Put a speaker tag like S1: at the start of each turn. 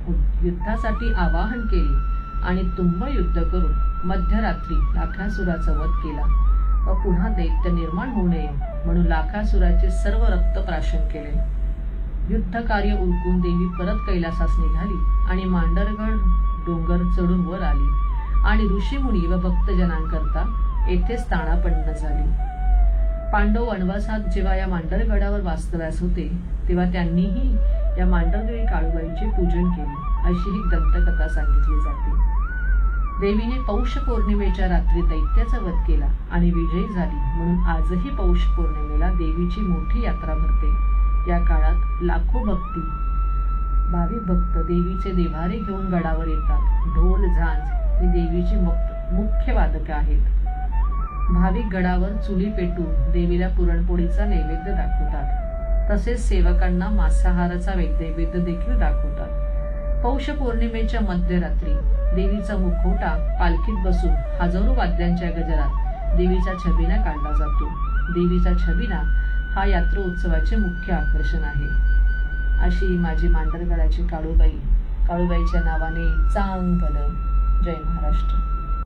S1: युद्धासाठी आवाहन केले आणि तुंब युद्ध करून मध्यरात्री लाखासुराचा वध केला व पुन्हा दैत्य निर्माण होऊ नये म्हणून लाखासुराचे सर्व रक्त प्राशन केले. युद्ध कार्य उरकून देवी परत कैलासास निघाली आणि मांडरगड डोंगर चढून वर आली आणि ऋषीमुनी व भक्तजनांकरता येथे स्थानापन्न झाली. पांडव वनवासात जेव्हा या मांडरगडावर वास्तव्यास होते तेव्हा त्यांनीही या मांडरदेवी काळूबाईचे पूजन केले अशी ही दंतकथा सांगितली जाते. देवीने पौष पौर्णिमेच्या रात्री दैत्याचा वध केला आणि विजयी झाली म्हणून आजही पौष पौर्णिमेला देवीची मोठी यात्रा भरते. या काळात लाखो भाविक भक्त देवीचे देव्हारे घेऊन गडावर येतात. ढोल झांज ही देवीची मुख्य वादके आहेत. भाविक गडावर चुली पेटून देवीला पुरणपोळीचा नैवेद्य दाखवतात. तसेच सेवकांना मांसाहाराचा नैवेद्य देखील दाखवतात. पौष पौर्णिमेच्या मध्यरात्री देवीचा मुखवटा पालखीत बसून हजारो वाद्यांच्या गजरात देवीचा छबिना काढला जातो. देवीचा छबिना हा यात्रोत्सवाचे मुख्य आकर्षण आहे. अशी माझी मांडरगडाची काळूबाईच्या नावाने चांगलं. जय महाराष्ट्र.